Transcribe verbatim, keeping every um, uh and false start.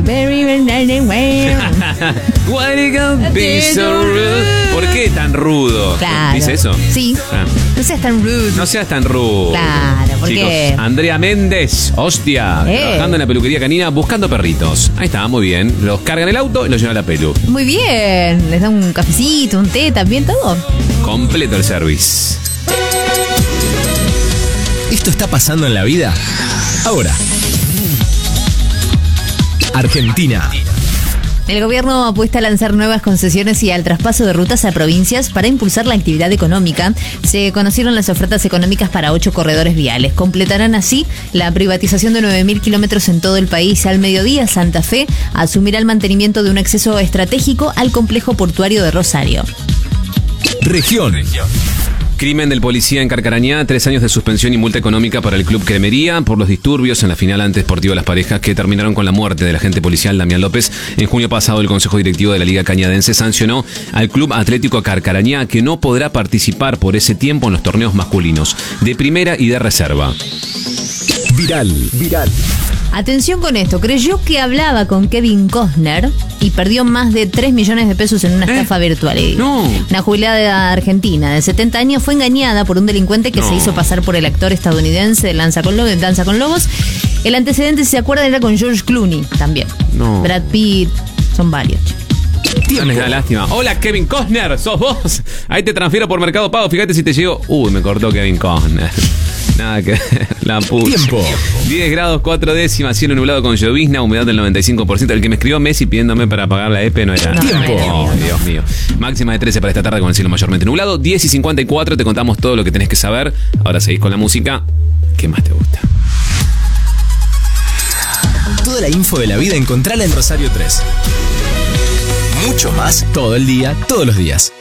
de Very, very, very, very. Why you gonna be so rude? ¿Por qué tan rudo? Claro. ¿Dice eso? Sí. Ah. No seas tan rude. No seas tan rudo. Claro, ¿por Chicos, qué? Andrea Méndez, hostia, Eh. trabajando en la peluquería canina buscando perritos. Ahí está, muy bien. Los carga en el auto y los lleva a la pelu. Muy bien. Les da un cafecito, un té, también todo. Completo el service. ¿Esto está pasando en la vida? Ahora. Argentina. El gobierno apuesta a lanzar nuevas concesiones y al traspaso de rutas a provincias para impulsar la actividad económica. Se conocieron las ofertas económicas para ocho corredores viales. Completarán así la privatización de nueve mil kilómetros en todo el país. Al mediodía, Santa Fe asumirá el mantenimiento de un acceso estratégico al complejo portuario de Rosario. Región. Crimen del policía en Carcarañá, tres años de suspensión y multa económica para el Club Cremería por los disturbios en la final antedeportiva de las parejas que terminaron con la muerte del agente policial Damián López. En junio pasado, el Consejo Directivo de la Liga Cañadense sancionó al Club Atlético Carcarañá, que no podrá participar por ese tiempo en los torneos masculinos de primera y de reserva. Viral. Viral. Atención con esto, creyó que hablaba con Kevin Costner y perdió más de tres millones de pesos en una estafa ¿Eh? virtual. No. Una jubilada argentina de setenta años fue engañada por un delincuente que No. se hizo pasar por el actor estadounidense de Danza con Lobos. Danza con Lobos. El antecedente, si se acuerdan, era con George Clooney también. No. Brad Pitt, son varios. No les da lástima. Hola, Kevin Costner, ¿sos vos? Ahí te transfiero por Mercado Pago, fíjate si te llegó. Uy, me cortó Kevin Costner. Nada que la puta. Tiempo. diez grados, cuatro décimas, cielo nublado con llovizna, humedad del noventa y cinco por ciento. El que me escribió Messi pidiéndome para pagar la E P no era. No, Tiempo. Oh, Dios mío. Máxima de trece para esta tarde con el cielo mayormente nublado. diez y cincuenta y cuatro, te contamos todo lo que tenés que saber. Ahora seguís con la música. ¿Qué más te gusta? Toda la info de la vida encontrala en Rosario tres. Mucho más todo el día, todos los días.